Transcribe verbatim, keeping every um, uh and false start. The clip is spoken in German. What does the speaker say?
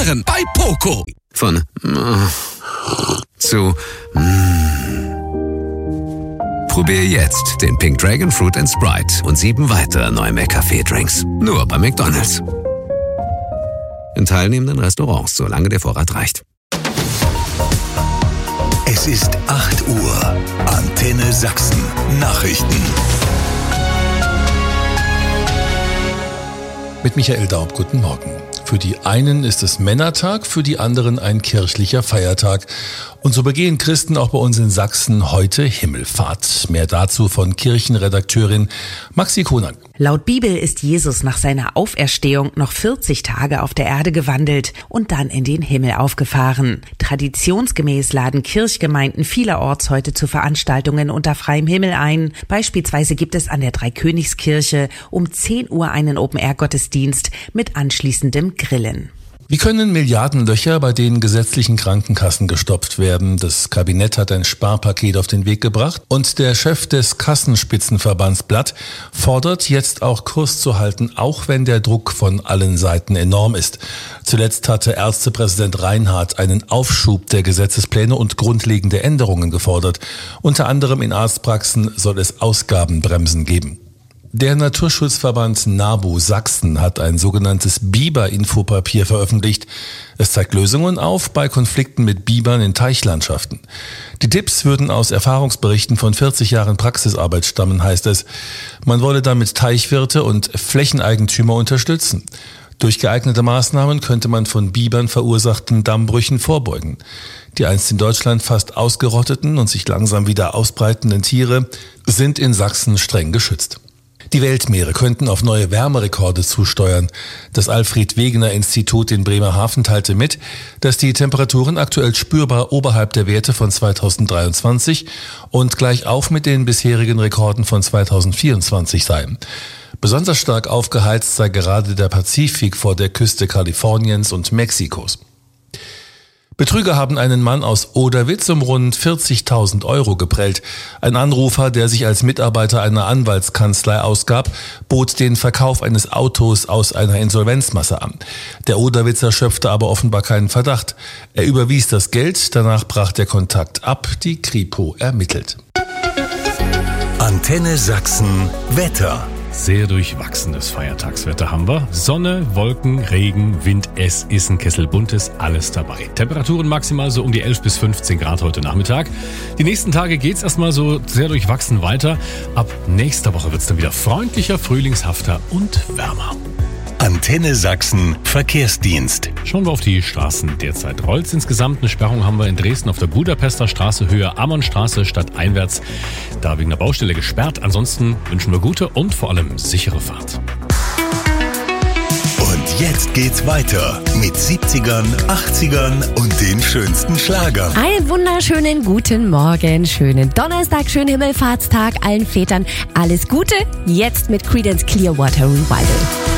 Premieren bei Poco. Von äh, zu mm. Probier jetzt den Pink Dragon Fruit and Sprite und sieben weitere neue McCafé-Drinks. Nur bei McDonald's. In teilnehmenden Restaurants, solange der Vorrat reicht. Es ist acht Uhr. Antenne Sachsen. Nachrichten. Mit Michael Daub, guten Morgen. Für die einen ist es Männertag, für die anderen ein kirchlicher Feiertag. Und so begehen Christen auch bei uns in Sachsen heute Himmelfahrt. Mehr dazu von Kirchenredakteurin Maxi Konan. Laut Bibel ist Jesus nach seiner Auferstehung noch vierzig Tage auf der Erde gewandelt und dann in den Himmel aufgefahren. Traditionsgemäß laden Kirchgemeinden vielerorts heute zu Veranstaltungen unter freiem Himmel ein. Beispielsweise gibt es an der Dreikönigskirche um zehn Uhr einen Open-Air-Gottesdienst mit anschließendem Grillen. Wie können Milliardenlöcher bei den gesetzlichen Krankenkassen gestopft werden? Das Kabinett hat ein Sparpaket auf den Weg gebracht und der Chef des Kassenspitzenverbands Blatt fordert jetzt auch Kurs zu halten, auch wenn der Druck von allen Seiten enorm ist. Zuletzt hatte Ärztepräsident Reinhardt einen Aufschub der Gesetzespläne und grundlegende Änderungen gefordert. Unter anderem in Arztpraxen soll es Ausgabenbremsen geben. Der Naturschutzverband NABU Sachsen hat ein sogenanntes Biber-Infopapier veröffentlicht. Es zeigt Lösungen auf bei Konflikten mit Bibern in Teichlandschaften. Die Tipps würden aus Erfahrungsberichten von vierzig Jahren Praxisarbeit stammen, heißt es. Man wolle damit Teichwirte und Flächeneigentümer unterstützen. Durch geeignete Maßnahmen könnte man von Bibern verursachten Dammbrüchen vorbeugen. Die einst in Deutschland fast ausgerotteten und sich langsam wieder ausbreitenden Tiere sind in Sachsen streng geschützt. Die Weltmeere könnten auf neue Wärmerekorde zusteuern. Das Alfred-Wegener-Institut in Bremerhaven teilte mit, dass die Temperaturen aktuell spürbar oberhalb der Werte von zweitausenddreiundzwanzig und gleich auf mit den bisherigen Rekorden von zweitausendvierundzwanzig seien. Besonders stark aufgeheizt sei gerade der Pazifik vor der Küste Kaliforniens und Mexikos. Betrüger haben einen Mann aus Oderwitz um rund vierzigtausend Euro geprellt. Ein Anrufer, der sich als Mitarbeiter einer Anwaltskanzlei ausgab, bot den Verkauf eines Autos aus einer Insolvenzmasse an. Der Oderwitzer schöpfte aber offenbar keinen Verdacht. Er überwies das Geld, danach brach der Kontakt ab, die Kripo ermittelt. Antenne Sachsen Wetter. Sehr durchwachsenes Feiertagswetter haben wir. Sonne, Wolken, Regen, Wind, es ist ein Kessel Buntes, alles dabei. Temperaturen maximal so um die elf bis fünfzehn Grad heute Nachmittag. Die nächsten Tage geht's erstmal so sehr durchwachsen weiter. Ab nächster Woche wird's dann wieder freundlicher, frühlingshafter und wärmer. Antenne Sachsen Verkehrsdienst. Schauen wir auf die Straßen derzeit. Rollt's insgesamt. Eine Sperrung haben wir in Dresden auf der Budapester Straße, Höhe Ammonstraße, stadteinwärts. Da wegen der Baustelle gesperrt. Ansonsten wünschen wir gute und vor allem sichere Fahrt. Und jetzt geht's weiter mit siebzigern, achtzigern und den schönsten Schlagern. Einen wunderschönen guten Morgen, schönen Donnerstag, schönen Himmelfahrtstag allen Vätern. Alles Gute, jetzt mit Creedence Clearwater Revival.